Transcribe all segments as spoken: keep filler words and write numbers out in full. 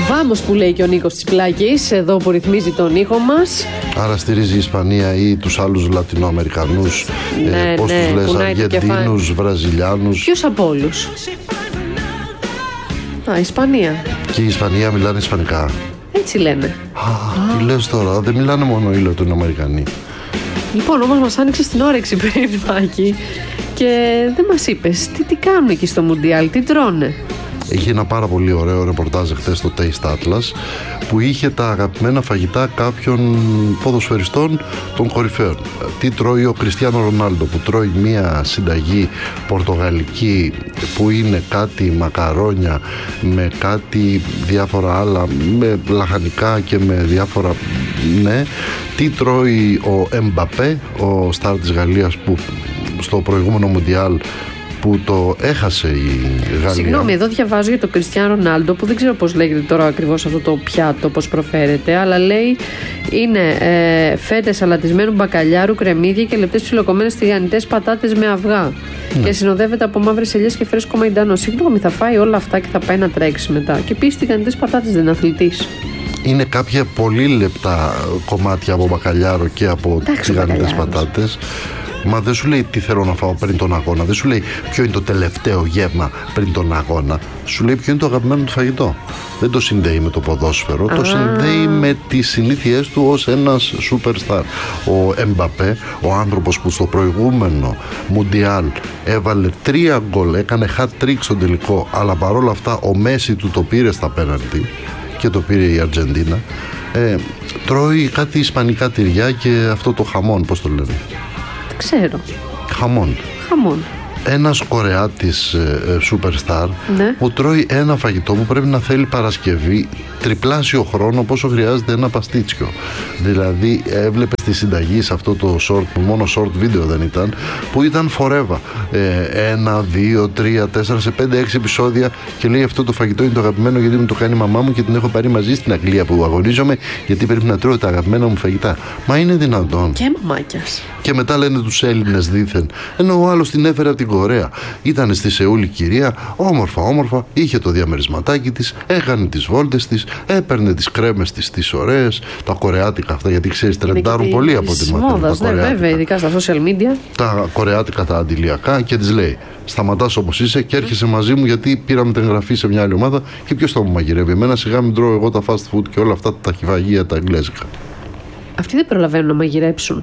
Βάμος που λέει και ο Νίκος Τσιπλάκης, εδώ που ρυθμίζει τον ήχο μας. Άρα στηρίζει η Ισπανία ή τους άλλους Λατινοαμερικανούς, ναι, ε, πώς ναι, τους λες, Αργεντίνους, Βραζιλιάνους. Ποιους από όλους? Α, Ισπανία. Και η Ισπανία μιλάνε ισπανικά. Έτσι λένε. Α, Α. τι λες τώρα, δεν μιλάνε μόνο οι Λατινοαμερικανοί. Λοιπόν, όμως μας άνοιξε την όρεξη πριν Μάκη και δεν μας είπες τι, τι κάνουν εκεί στο Μουντιάλ, τι τρώνε. Είχε ένα πάρα πολύ ωραίο ρεπορτάζ χθες στο Taste Atlas που είχε τα αγαπημένα φαγητά κάποιων ποδοσφαιριστών των κορυφαίων. Τι τρώει ο Κριστιάνο Ρονάλντο, που τρώει μια συνταγή πορτογαλική που είναι κάτι μακαρόνια με κάτι διάφορα άλλα, με λαχανικά και με διάφορα, ναι. Τι τρώει ο Εμπαπέ, ο στάρ της Γαλλίας, που στο προηγούμενο Μουντιάλ που το έχασε η Γαλλία. Συγγνώμη, εδώ διαβάζω για τον Κριστιάνο Ρονάλντο, που δεν ξέρω πώς λέγεται τώρα ακριβώς αυτό το πιάτο, πώς προφέρεται, αλλά λέει είναι ε, φέτες σαλατισμένου μπακαλιάρου, κρεμμύδια και λεπτές ψιλοκομμένες τηγανιτές πατάτες με αυγά. Ναι. Και συνοδεύεται από μαύρες ελιές και φρέσκο μαϊντανό. Συγγνώμη, θα φάει όλα αυτά και θα πάει να τρέξει μετά. Και επίσης τηγανιτές πατάτες δεν είναι αθλητής. Είναι κάποια πολύ λεπτά κομμάτια από μπακαλιάρο και από τηγανιτές πατάτες. Μα δεν σου λέει τι θέλω να φάω πριν τον αγώνα. Δεν σου λέει ποιο είναι το τελευταίο γεύμα πριν τον αγώνα. Σου λέει ποιο είναι το αγαπημένο του φαγητό. Δεν το συνδέει με το ποδόσφαιρο. Ah. Το συνδέει με τις συνήθειές του ως ένας superstar. Ο Εμπαπέ, ο άνθρωπος που στο προηγούμενο Μουντιάλ έβαλε τρία γκολ, έκανε hat-trick στο τελικό, αλλά παρόλα αυτά ο Μέση του το πήρε στα πέναλτι και το πήρε η Αργεντίνα. Ε, τρώει κάτι ισπανικά τυριά και αυτό το χαμόν, πώς το λένε. Ξέρω. Χαμόν. Χαμόν. Ένας Κορεάτης ε, superstar, ναι, που τρώει ένα φαγητό που πρέπει να θέλει Παρασκευή τριπλάσιο χρόνο πόσο χρειάζεται ένα παστίτσιο. Δηλαδή έβλεπες τη συνταγή σε αυτό το short, που μόνο short βίντεο δεν ήταν, που ήταν forever. Ε, ένα, δύο, τρία, τέσσερα, σε πέντε, έξι επεισόδια, και λέει αυτό το φαγητό είναι το αγαπημένο γιατί μου το κάνει η μαμά μου και την έχω πάρει μαζί στην Αγγλία που αγωνίζομαι, γιατί πρέπει να τρώω τα αγαπημένα μου φαγητά. Μα είναι δυνατόν? Και μαμάκιας. Και μετά λένε τους Έλληνες δήθεν, ενώ ο άλλος την έφερε από την Κορέα. Ήταν στη Σεούλη κυρία, όμορφα όμορφα, είχε το διαμερισματάκι της, έκανε τις βόλτες της, έπαιρνε τις κρέμες της τις ωραίες, τα κορεάτικα αυτά, γιατί ξέρεις τρεντάρουν πολύ από τη μόδας. Ναι, βέβαια, ειδικά στα social media. Τα κορεάτικα τα αντιλιακά, και της λέει: σταματάς όπως είσαι και έρχεσαι μαζί μου, γιατί πήραμε την εγγραφή σε μια άλλη ομάδα και ποιος θα μου μαγειρεύει εμένα, σιγά μην τρώω εγώ τα fast food και όλα αυτά τα χυβαγεία τα εγγλέζικα. Αυτοί δεν προλαβαίνουν να μαγειρέψουν.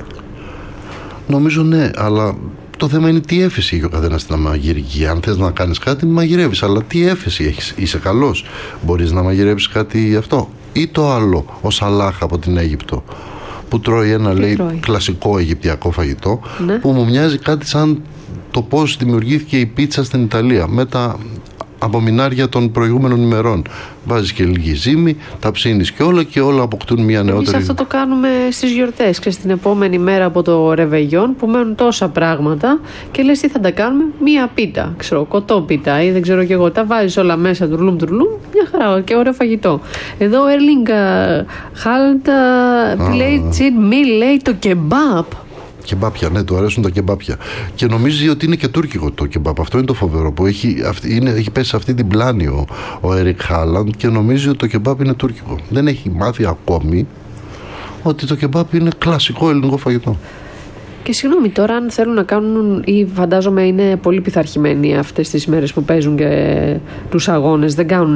Νομίζω ναι, αλλά το θέμα είναι τι έφεση έχει ο καθένας στην μαγειρική. Αν θες να κάνεις κάτι, μαγειρεύεις, αλλά τι έφεση έχεις? Είσαι καλός? Μπορείς να μαγειρέψεις κάτι αυτό? Ή το άλλο, ο Σαλάχ από την Αίγυπτο, που τρώει ένα, λέει, τρώει? κλασικό αιγυπτιακό φαγητό, ναι, που μου μοιάζει κάτι σαν το πώς δημιουργήθηκε η πίτσα στην Ιταλία με τα απομεινάρια των προηγούμενων ημερών. Βάζεις και λίγη ζύμη, τα ψήνεις και όλα και όλα αποκτούν μια νεότερη. Εμείς αυτό το κάνουμε στις γιορτές, ξέρεις, την επόμενη μέρα από το Ρεβεγιόν που μένουν τόσα πράγματα και λες τι θα τα κάνουμε? Μία πίτα, ξέρω, κοτόπιτα ή δεν ξέρω και εγώ. Τα βάζεις όλα μέσα, τουρλούμ τουρλούμ, μια χαρά και ωραίο φαγητό. Εδώ ο Έρλινγκ Χάλτα λέει τσιν μη, λέει το κεμπάπ. Κεμπάπια, ναι, του αρέσουν τα κεμπάπια. Και νομίζει ότι είναι και τουρκικό το κεμπάπ. Αυτό είναι το φοβερό, που έχει, είναι, έχει πέσει σε αυτή την πλάνη ο, ο Έρικ Χάλαντ και νομίζει ότι το κεμπάπ είναι τουρκικό. Δεν έχει μάθει ακόμη ότι το κεμπάπ είναι κλασικό ελληνικό φαγητό. Και συγγνώμη τώρα, αν θέλουν να κάνουν, ή φαντάζομαι είναι πολύ πειθαρχημένοι αυτές τις μέρες που παίζουν και τους αγώνες, δεν κάνουν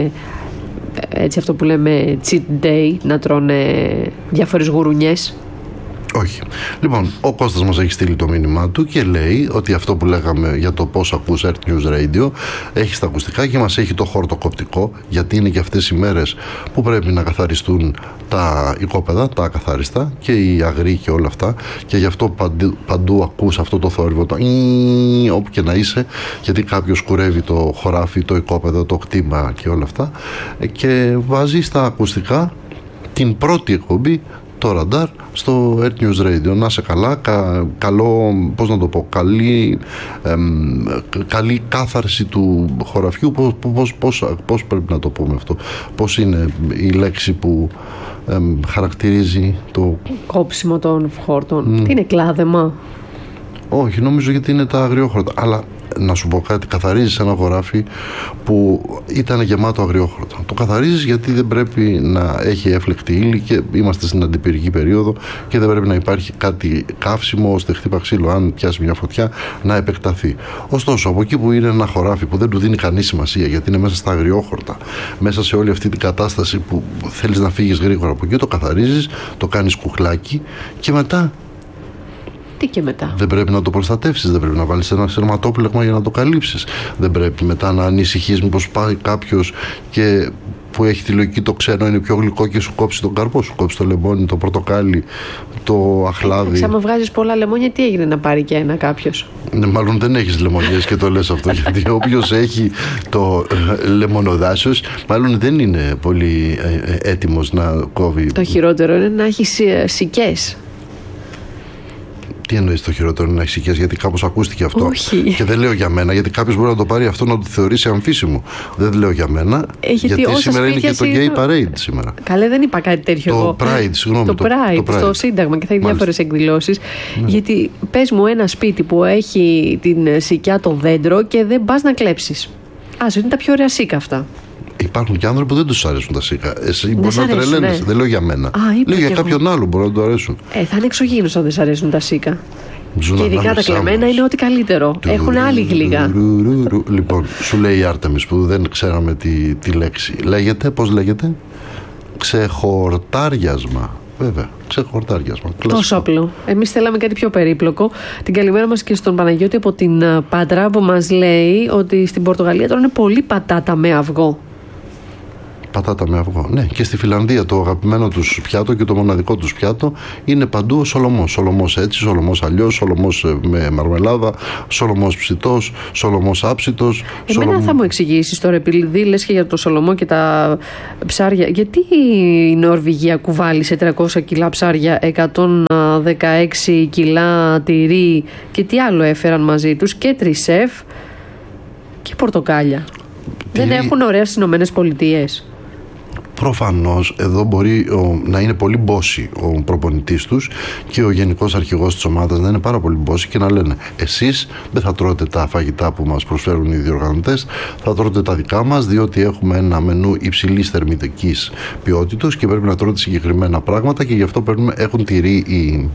έτσι αυτό που λέμε cheat day, να τρώνε διάφορες γουρουνιές? Όχι. Λοιπόν, ο Κώστας μας έχει στείλει το μήνυμά του και λέει ότι αυτό που λέγαμε για το πώς ακούς Earth News Radio έχει στα ακουστικά και μας έχει το χορτοκοπτικό, γιατί είναι και αυτές οι μέρες που πρέπει να καθαριστούν τα οικόπεδα, τα ακαθάριστα και οι αγροί και όλα αυτά, και γι' αυτό παντού, παντού ακούς αυτό το θόρυβο, το όπου και να είσαι, γιατί κάποιος κουρεύει το χωράφι, το οικόπεδο, το κτήμα και όλα αυτά, και βάζει στα ακουστικά την πρώτη εκπομπή, το ραντάρ, στο Earth News Radio. Να σε καλά, κα, καλό, πώς να το πω, καλή, εμ, καλή κάθαρση του χωραφιού. Πώς, πώς, πώς, πώς πρέπει να το πούμε αυτό? Πώς είναι η λέξη που εμ, χαρακτηρίζει το... κόψιμο των χόρτων? Mm. Τι είναι, κλάδεμα? Όχι, νομίζω γιατί είναι τα αγριόχορτα. Αλλά να σου πω κάτι, καθαρίζεις ένα χωράφι που ήταν γεμάτο αγριόχορτα. Το καθαρίζεις γιατί δεν πρέπει να έχει έφλεκτη ύλη και είμαστε στην αντιπυρική περίοδο και δεν πρέπει να υπάρχει κάτι καύσιμο ώστε χτύπα ξύλο, αν πιάσει μια φωτιά, να επεκταθεί. Ωστόσο, από εκεί που είναι ένα χωράφι που δεν του δίνει κανεί σημασία γιατί είναι μέσα στα αγριόχορτα, μέσα σε όλη αυτή την κατάσταση που θέλεις να φύγεις γρήγορα από εκεί, το καθαρίζεις, το κάνεις κουκλάκι και μετά. Τι και μετά. Δεν πρέπει να το προστατεύσεις, δεν πρέπει να βάλεις ένα σειρματόπλεγμα για να το καλύψεις. Δεν πρέπει μετά να ανησυχείς μήπως πάει κάποιος και που έχει τη λογική το ξένο είναι πιο γλυκό και σου κόψει τον καρπό, σου κόψει το λεμόνι, το πορτοκάλι, το αχλάδι. Άμα βγάζεις πολλά λεμόνια, τι έγινε να πάρει και ένα κάποιος? Ναι, μάλλον δεν έχεις λεμονιές και το λες αυτό, γιατί όποιος έχει το ε, λεμονοδάσος, μάλλον δεν είναι πολύ ε, ε, έτοιμος να κόβει. Το χειρότερο είναι να έχει σικές. Τι εννοείς το χειρότερο να έχει σικές, γιατί κάπως ακούστηκε αυτό. Όχι. Και δεν λέω για μένα, γιατί κάποιος μπορεί να το πάρει αυτό να το θεωρήσει αμφίσιμο. Δεν λέω για μένα, ε, γιατί, γιατί σήμερα είναι και το Gay το... Parade σήμερα. Καλέ, δεν είπα κάτι τέτοιο. Το εγώ. Pride, συγγνώμη. Το, το, Pride, το Pride, στο Σύνταγμα και θα έχει διάφορες εκδηλώσεις. Ναι. Γιατί πες μου ένα σπίτι που έχει την σικιά το δέντρο και δεν πας να κλέψεις. Ας, είναι τα πιο ωραία σίκα αυτά. Υπάρχουν και άνθρωποι που δεν τους αρέσουν τα σίκα. Εσύ μπορεί να αρέσουν, τρελαίνεσαι. ναι. Δεν λέω για μένα. Α, λέω για κάποιον εγώ. άλλο μπορεί να του αρέσουν. Ε, θα είναι εξωγήινος αν δεν σ' αρέσουν τα σίκα. Ζουν και ειδικά τα κλεμμένα είναι ό,τι καλύτερο. Έχουν άλλη γλύγα. Λοιπόν, σου λέει η Άρτεμις που δεν ξέραμε τη, τη λέξη. Λέγεται, πώς λέγεται? Ξεχορτάριασμα. Βέβαια, ξεχορτάριασμα. Τόσο απλό. Εμείς θέλαμε κάτι πιο περίπλοκο. Την καλημέρα μας και στον Παναγιώτη από την Πάτρα που μας λέει ότι στην Πορτογαλία τρώνε πολύ πατάτα με αυγό. Πατάτα με αυγό. Ναι, και στη Φιλανδία το αγαπημένο τους πιάτο και το μοναδικό τους πιάτο είναι παντού ο σολομός. Σολομός έτσι, σολομός αλλιώς, σολομός με μαρμελάδα, σολομός ψητός, σολομός άψητος. Εμένα σολομ... θα μου εξηγήσεις τώρα, επειδή λες και για το σολομό και τα ψάρια, γιατί η Νορβηγία κουβάλει σε τριακόσια κιλά ψάρια, εκατόν δεκαέξι κιλά τυρί και τι άλλο έφεραν μαζί τους, και τρισέφ και πορτοκάλια. Τυρί... Δεν έχουν ωραία στις Ηνωμένες Πολιτείες. Προφανώς εδώ μπορεί ο, να είναι πολύ μπόσι ο προπονητής τους και ο γενικός αρχηγός της ομάδας να είναι πάρα πολύ μπόσι και να λένε εσείς δεν θα τρώτε τα φαγητά που μας προσφέρουν οι διοργανωτές, θα τρώτε τα δικά μας, διότι έχουμε ένα μενού υψηλής θερμιδικής ποιότητας και πρέπει να τρώτε συγκεκριμένα πράγματα και γι' αυτό πρέπει να έχουν τυρί οι...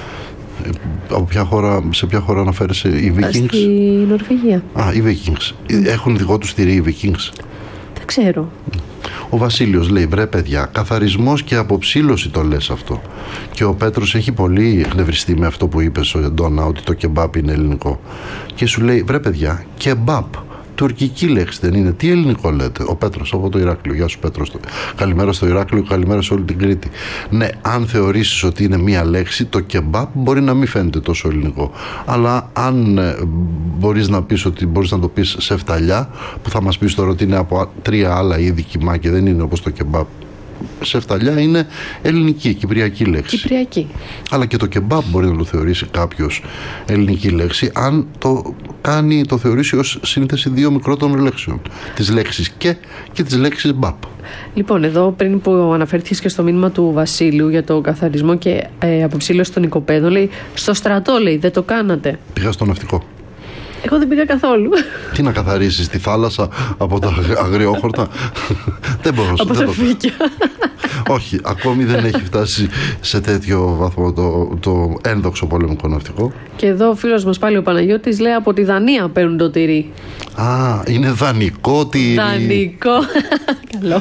Από ποια χώρα, σε ποια χώρα αναφέρεσαι, οι Vikings? Στη Νορβηγία. Α, οι Vikings. Έχουν δικό τους τυρί οι Vikings? Δεν ξέρω. Ο Βασίλειος λέει, βρε παιδιά, καθαρισμός και αποψήλωση το λες αυτό. Και ο Πέτρος έχει πολύ εκνευριστεί με αυτό που είπες ο Εντώνα, ότι το κεμπάπ είναι ελληνικό. Και σου λέει, βρε παιδιά, κεμπάπ, τουρκική λέξη δεν είναι? Τι ελληνικό λέτε? Ο Πέτρος από το Ηράκλειο. Γεια σου Πέτρος. Καλημέρα στο Ηράκλειο, καλημέρα σε όλη την Κρήτη. Ναι, αν θεωρήσεις ότι είναι μία λέξη, το κεμπάπ μπορεί να μην φαίνεται τόσο ελληνικό. Αλλά αν ε, μπορείς να πεις ότι μπορείς να το πεις σε φταλιά, που θα μας πεις τώρα ότι είναι από τρία άλλα είδη κιμά και δεν είναι όπως το κεμπάπ. Σε φταλιά είναι ελληνική, κυπριακή λέξη. Κυπριακή. Αλλά και το κεμπάπ μπορεί να το θεωρήσει κάποιος ελληνική λέξη, αν το κάνει, το θεωρήσει ως σύνθεση δύο μικρότερων λέξεων. Της λέξης και και της λέξης μπαπ. Λοιπόν, εδώ πριν που αναφέρθηκες και στο μήνυμα του Βασίλειου για το καθαρισμό και ε, αποψήλωση των οικοπαίδων, λέει στο στρατό, λέει, δεν το κάνατε? Πήγα στο ναυτικό. Εγώ δεν πήγα καθόλου. Τι να καθαρίσεις, τη θάλασσα από τα αγριόχορτα? Δεν μπορώ. Από τα φύκια. Όχι, ακόμη δεν έχει φτάσει σε τέτοιο βαθμό το, το ένδοξο πολεμικό ναυτικό. Και εδώ ο φίλος μας πάλι ο Παναγιώτης λέει από τη Δανία παίρνουν το τυρί. Α, είναι δανεικό τυρί. Δανεικό. Καλό.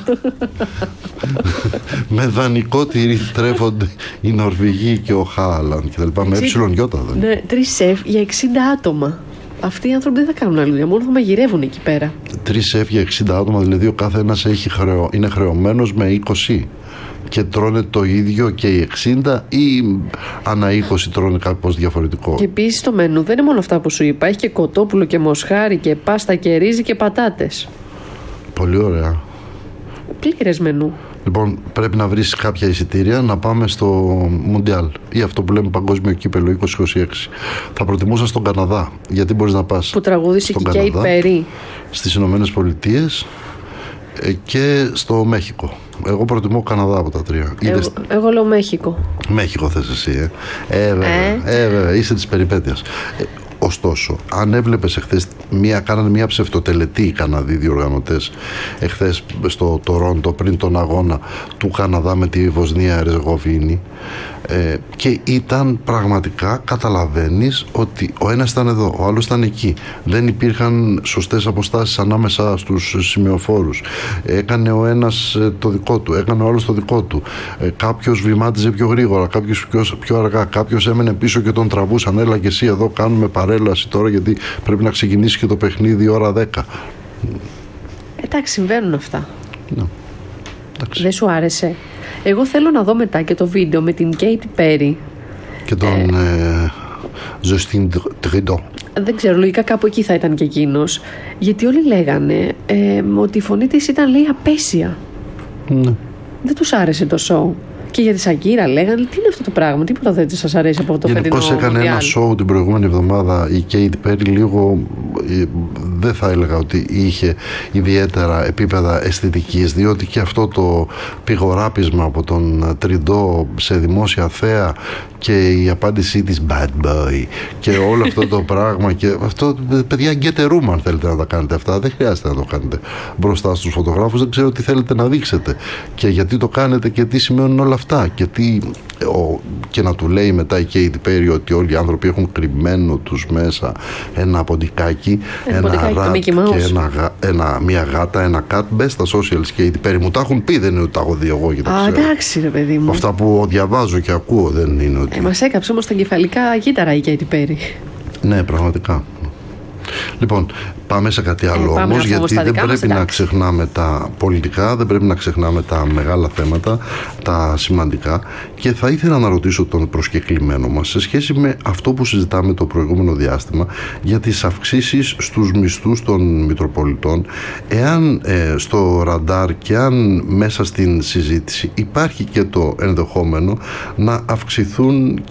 Με δανεικό τυρί τρέφονται οι Νορβηγοί και ο Χάλαντ και τα λοιπά. Με έψιλον γιώτα δεν. Ναι, τρεις σεφ για εξήντα άτομα. Αυτοί οι άνθρωποι δεν θα κάνουν άλλη δουλειά, μόνο θα μαγειρεύουν εκεί πέρα. Τρεις σεφ για εξήντα άτομα, δηλαδή ο κάθε ένας έχει χρεω... είναι χρεωμένος με είκοσι. Και τρώνε το ίδιο και οι εξήντα ή ανά είκοσι τρώνε κάπως διαφορετικό? Και επίσης το μενού δεν είναι μόνο αυτά που σου είπα. Έχει και κοτόπουλο και μοσχάρι και πάστα και ρύζι και πατάτες. Πολύ ωραία. Πλήρες μενού. Λοιπόν, πρέπει να βρεις κάποια εισιτήρια να πάμε στο Μουντιάλ ή αυτό που λέμε Παγκόσμιο Κύπελλο είκοσι είκοσι έξι. Θα προτιμούσα στον Καναδά, γιατί μπορείς να πας. Που τραγούδισε και η Περί. Στις Ηνωμένες Πολιτείες ε, και στο Μέχικο. Εγώ προτιμώ Καναδά από τα τρία. Εγώ, Είδες... εγώ λέω Μέχικο. Μέχικο θες εσύ, ε. Ε, βέβαια, ε. Ε, βέβαια, είσαι της περιπέτειας. Ε, ωστόσο, αν έβλεπες εχθές, μία, κάνανε μία ψευτοτελετή οι Καναδοί διοργανωτές εχθές στο Τορόντο πριν τον αγώνα του Καναδά με τη Βοσνία Ερζεγοβίνη, ε, και ήταν πραγματικά, καταλαβαίνεις ότι ο ένας ήταν εδώ, ο άλλος ήταν εκεί, δεν υπήρχαν σωστές αποστάσεις ανάμεσα στους σημειοφόρους, έκανε ο ένας το δικό του, έκανε ο άλλος το δικό του, ε, κάποιος βημάτιζε πιο γρήγορα, κάποιος πιο, πιο αργά, κάποιος έμενε πίσω και τον τραβούσαν, έλα και εσύ εδώ κάνουμε παρέλαση τώρα γιατί πρέπει να ξεκινήσει και το παιχνίδι ώρα δέκα. Εντάξει, συμβαίνουν αυτά. Ναι. Εντάξει. Δεν σου άρεσε? Εγώ θέλω να δω μετά και το βίντεο με την Katy Perry και τον ε... Justin Trudeau. Δεν ξέρω, λογικά κάπου εκεί θα ήταν και εκείνος, γιατί όλοι λέγανε ε, ότι η φωνή της ήταν, λέει, απέσια. Ναι. Δεν τους άρεσε το show. Και για τη Σακύρα λέγανε, τι είναι αυτό το πράγμα, τίποτα δεν σας αρέσει από το φετινό. Γενικώς έκανε ένα show την προηγούμενη εβδομάδα η Katy Perry, λίγο, δεν θα έλεγα ότι είχε ιδιαίτερα επίπεδα αισθητικής, διότι και αυτό το πηγοράπισμα από τον Τριντό σε δημόσια θέα και η απάντησή της bad boy και όλο αυτό το πράγμα, και αυτό, παιδιά, get a room αν θέλετε να τα κάνετε αυτά, δεν χρειάζεται να το κάνετε μπροστά στους φωτογράφους, δεν ξέρω τι θέλετε να δείξετε και γιατί το κάνετε και τι σημαίνουν όλα αυτά, και, τι, ο, και να του λέει μετά η Katy Perry ότι όλοι οι άνθρωποι έχουν κρυμμένο τους μέσα ένα ποντικάκι, ένα, ένα ρατ και ένα, ένα, μια γάτα, ένα cat. Μπες στα socials, Katy Perry, μου τα έχουν πει, δεν είναι ότι τα έχω δει εγώ και τα Α, ξέρω. εντάξει ρε παιδί μου. Αυτά που διαβάζω και ακούω δεν είναι ότι... Ε, μας έκαψε όμως τα κεφαλικά κύτταρα η Katy Perry. Ναι, πραγματικά. Λοιπόν, πάμε σε κάτι άλλο ε, όμως, γιατί δεν πρέπει μας, να ξεχνάμε τα πολιτικά, δεν πρέπει να ξεχνάμε τα μεγάλα θέματα, τα σημαντικά, και θα ήθελα να ρωτήσω τον προσκεκλημένο μας σε σχέση με αυτό που συζητάμε το προηγούμενο διάστημα για τις αυξήσεις στους μισθούς των Μητροπολιτών, εάν ε, στο ραντάρ και αν μέσα στην συζήτηση υπάρχει και το ενδεχόμενο να αυξηθούν